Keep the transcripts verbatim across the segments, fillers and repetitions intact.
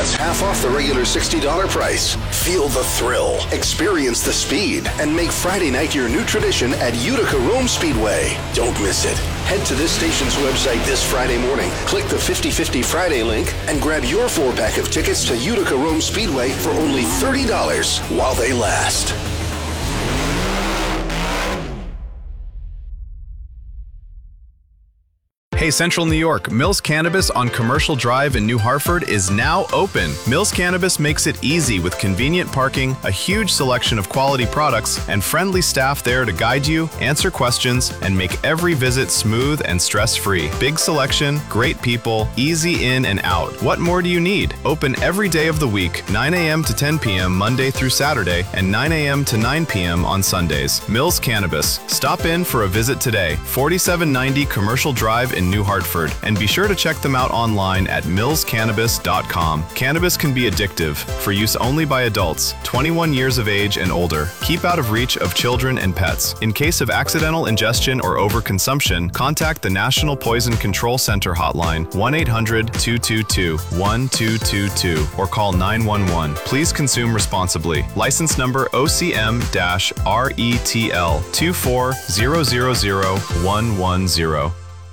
That's half off the regular sixty dollars price. Feel the thrill, experience the speed, and make Friday night your new tradition at Utica Rome Speedway. Don't miss it. Head to this station's website this Friday morning, click the fifty fifty Friday link, and grab your four-pack of tickets to Utica Rome Speedway for only thirty dollars while they last. Hey, Central New York, Mills Cannabis on Commercial Drive in New Hartford is now open. Mills Cannabis makes it easy with convenient parking, a huge selection of quality products, and friendly staff there to guide you, answer questions, and make every visit smooth and stress-free. Big selection, great people, easy in and out. What more do you need? Open every day of the week, nine a.m. to ten p.m. Monday through Saturday, and nine a.m. to nine p.m. on Sundays. Mills Cannabis. Stop in for a visit today. forty-seven ninety Commercial Drive in New Hartford, and be sure to check them out online at mills cannabis dot com. Cannabis can be addictive, for use only by adults, twenty-one years of age and older. Keep out of reach of children and pets. In case of accidental ingestion or overconsumption, contact the National Poison Control Center hotline, one eight hundred two two two one two two two, or call nine one one. Please consume responsibly. License number O C M R E T L two four zero zero zero one one zero.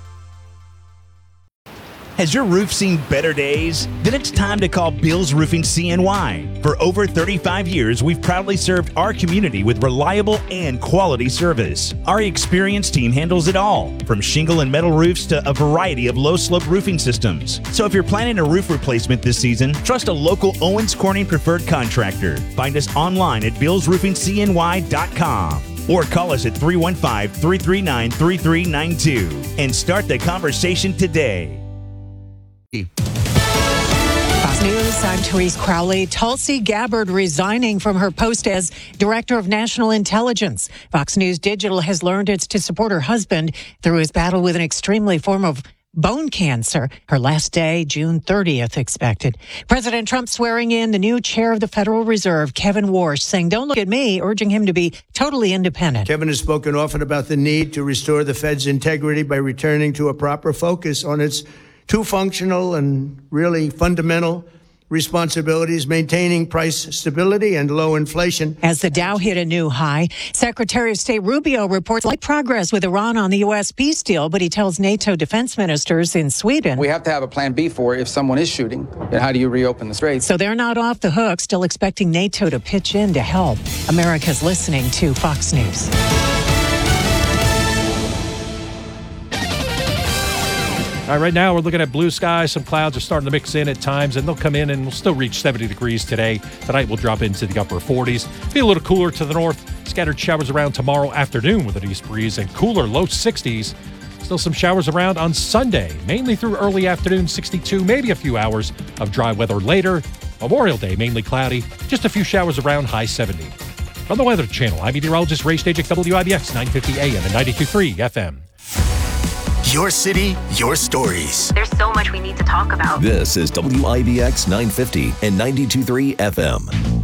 Has your roof seen better days? Then it's time to call Bill's Roofing C N Y. For over thirty-five years, we've proudly served our community with reliable and quality service. Our experienced team handles it all, from shingle and metal roofs to a variety of low-slope roofing systems. So if you're planning a roof replacement this season, trust a local Owens Corning preferred contractor. Find us online at bills roofing c n y dot com. Or call us at three one five, three three nine, three three nine two and start the conversation today. Fox News, I'm Therese Crowley. Tulsi Gabbard resigning from her post as Director of National Intelligence. Fox News Digital has learned it's to support her husband through his battle with an extremely form of bone cancer. Her last day, June thirtieth, expected. President Trump swearing in the new chair of the Federal Reserve, Kevin Warsh, saying, "Don't look at me," urging him to be totally independent. Kevin has spoken often about the need to restore the Fed's integrity by returning to a proper focus on its two functional and really fundamental responsibilities, maintaining price stability and low inflation. As the Dow hit a new high, Secretary of State Rubio reports light progress with Iran on the U S peace deal, but he tells NATO defense ministers in Sweden, we have to have a plan B for if someone is shooting. And how do you reopen the straits? So they're not off the hook, still expecting NATO to pitch in to help. America's listening to Fox News. All right, right now we're looking at blue skies. Some clouds are starting to mix in at times, and they'll come in and we'll still reach seventy degrees today. Tonight we'll drop into the upper forties. Be a little cooler to the north. Scattered showers around tomorrow afternoon with an east breeze, and cooler low sixties. Still some showers around on Sunday, mainly through early afternoon, sixty-two, maybe a few hours of dry weather later. Memorial Day, mainly cloudy. Just a few showers around, high seventy. From the Weather Channel, I'm meteorologist Ray Stajik, W I B X nine fifty A M and ninety-two point three F M. Your city, your stories. There's so much we need to talk about. This is W I B X nine fifty and ninety-two point three F M.